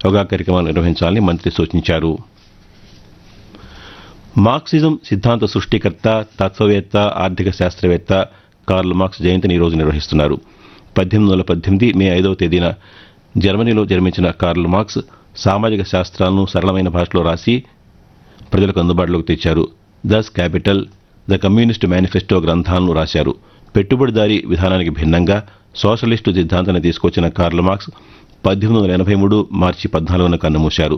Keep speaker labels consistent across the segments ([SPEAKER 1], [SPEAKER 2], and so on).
[SPEAKER 1] యోగా కార్యక్రమాలు నిర్వహించాలని మంత్రి సూచించారు. మార్క్సిజం సిద్ధాంత సృష్టికర్త, తత్వవేత్త, ఆర్థిక శాస్త్రవేత్త కార్ల్ మార్క్స్ జయంతిని ఈరోజు నిర్వహిస్తున్నారు. 1818 మే 5వ తేదీన జర్మనీలో జన్మించిన కార్ల్ మార్క్స్ సామాజిక శాస్త్రాలను సరళమైన భాషలో రాసి ప్రజలకు అందుబాటులోకి తెచ్చారు. దస్ క్యాపిటల్, ద కమ్యూనిస్ట్ మేనిఫెస్టో గ్రంథాలను రాశారు. పెట్టుబడిదారీ విధానానికి భిన్నంగా సోషలిస్టు సిద్ధాంతాన్ని తీసుకొచ్చిన కార్ల్ మార్క్స్ 1883 మార్చి 14న కన్నుమూశారు.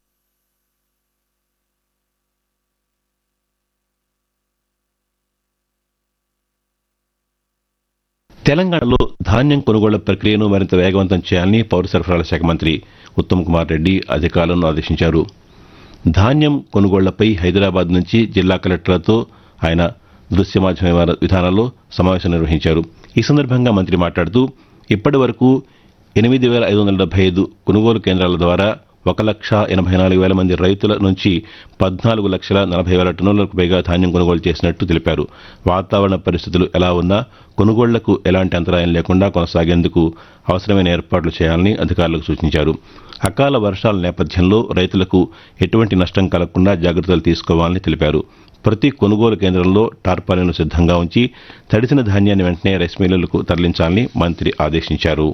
[SPEAKER 1] తెలంగాణలో ధాన్యం కొనుగోళ్ల ప్రక్రియను మరింత వేగవంతం చేయాలని పౌర సరఫరాల శాఖ మంత్రి ఉత్తమ్ కుమార్ రెడ్డి అధికారులను ఆదేశించారు. ధాన్యం కొనుగోళ్లపై హైదరాబాద్ నుంచి జిల్లా కలెక్టర్లతో ఆయన దృశ్య మాధ్యమ విధానంలో సమావేశం నిర్వహించారు. ఈ సందర్భంగా మంత్రి మాట్లాడుతూ ఇప్పటి వరకు 8,575 కొనుగోలు కేంద్రాల ద్వారా 1,84,000 మంది రైతుల నుంచి 14,40,40,000 టన్నులకు పైగా ధాన్యం కొనుగోలు చేసినట్టు తెలిపారు. వాతావరణ పరిస్థితులు ఎలా ఉన్నా కొనుగోళ్లకు ఎలాంటి అంతరాయం లేకుండా కొనసాగేందుకు అవసరమైన ఏర్పాట్లు చేయాలని అధికారులకు సూచించారు. అకాల వర్షాల నేపథ్యంలో రైతులకు ఎటువంటి నష్టం కలగకుండా జాగ్రత్తలు తీసుకోవాలని తెలిపారు. ప్రతి కొనుగోలు కేంద్రంలో టార్పాలిన్లు సిద్ధంగా ఉంచి తడిసిన ధాన్యాన్ని వెంటనే రైస్ మిల్లులకు తరలించాలని మంత్రి ఆదేశించారు.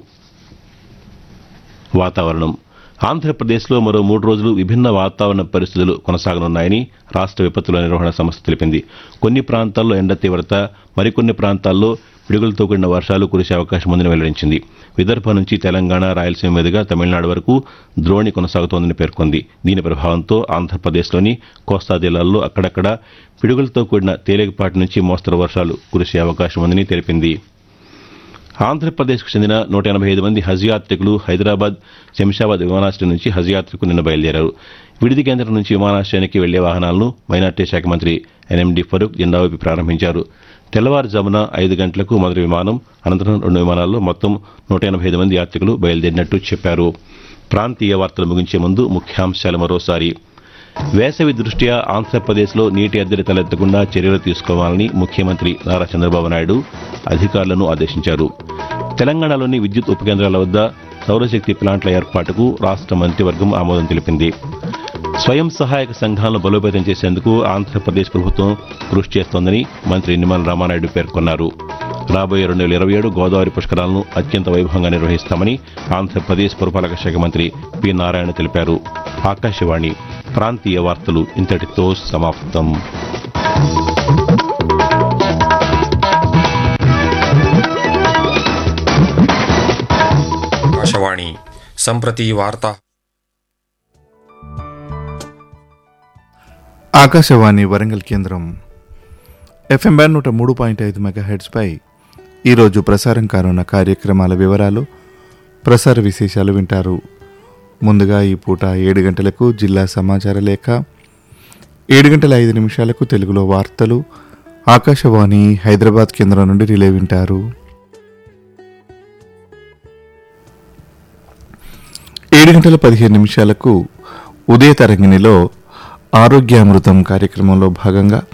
[SPEAKER 1] వాతావరణం. ఆంధ్రప్రదేశ్లో మరో 3 రోజులు విభిన్న వాతావరణ పరిస్థితులు కొనసాగనున్నాయని రాష్ట్ర విపత్తుల నిర్వహణ సంస్థ తెలిపింది. కొన్ని ప్రాంతాల్లో ఎండ తీవ్రత, మరికొన్ని ప్రాంతాల్లో పిడుగులతో కూడిన వర్షాలు కురిసే అవకాశం ఉందని వెల్లడించింది. విదర్భ నుంచి తెలంగాణ, రాయలసీమ మీదుగా తమిళనాడు వరకు ద్రోణి కొనసాగుతోందని పేర్కొంది. దీని ప్రభావంతో ఆంధ్రప్రదేశ్లోని కోస్తా జిల్లాల్లో అక్కడక్కడ పిడుగులతో కూడిన తేలికపాటి నుంచి మోస్తరు వర్షాలు కురిసే అవకాశం ఉందని తెలిపింది. ఆంధ్రప్రదేశ్కు చెందిన 185 మంది హజ్ యాత్రికులు హైదరాబాద్, శంషాబాద్ విమానాశ్రయం నుంచి హజ్ యాత్రకు నిన్న బయలుదేరారు. విడిది కేంద్రం నుంచి విమానాశ్రయానికి వెళ్లే వాహనాలను మైనార్టీ శాఖ మంత్రి ఎన్ఎండి ఫరూక్ జెండా ఊపి ప్రారంభించారు. తెల్లవారుజామున 5 గంటలకు మొదటి విమానం, అనంతరం 2 విమానాల్లో మొత్తం 185 మంది యాత్రికులు బయలుదేరినట్టు చెప్పారు. ప్రాంతీయ వార్తలు ముగించే ముందు ముఖ్యాంశాలు మరోసారి. వేసవి దృష్ట్యా ఆంధ్రప్రదేశ్లో నీటి ఎద్దడి తలెత్తకుండా చర్యలు తీసుకోవాలని ముఖ్యమంత్రి నారా చంద్రబాబు నాయుడు అధికారులను ఆదేశించారు. తెలంగాణలోని విద్యుత్ ఉపకేంద్రాల వద్ద సౌరశక్తి ప్లాంట్ల ఏర్పాటుకు రాష్ట్ర మంత్రివర్గం ఆమోదం తెలిపింది. స్వయం సహాయక సంఘాలను బలోపేతం చేసేందుకు ఆంధ్రప్రదేశ్ ప్రభుత్వం కృషి చేస్తోందని మంత్రి నిమ్మల రామానాయుడు పేర్కొన్నారు. రాబోయే 2027 గోదావరి పుష్కరాలను అత్యంత వైభవంగా నిర్వహిస్తామని ఆంధ్రప్రదేశ్ పురపాలక శాఖ మంత్రి పి నారాయణ తెలిపారు. ఆకాశవాణి ప్రాంతీయ వార్తలు ఇంతటితో సమాప్తం.
[SPEAKER 2] ఆకాశవాణి సంప్రతి వార్త.
[SPEAKER 3] ఆకాశవాణి వరంగల్ కేంద్రం FM బ్యాండ్ 103.5 మెగాహెర్ట్జ్ పై ఈరోజు ప్రసారం కానున్న కార్యక్రమాల వివరాలు, ప్రసార విశేషాలు వింటారు. ముందుగా ఈ పూట 7 గంటలకు జిల్లా సమాచార లేఖ, 7:05 తెలుగులో వార్తలు ఆకాశవాణి హైదరాబాద్ కేంద్రం నుండి రిలే వింటారు. 7:15 ఉదయ తరంగిణిలో ఆరోగ్యామృతం కార్యక్రమంలో భాగంగా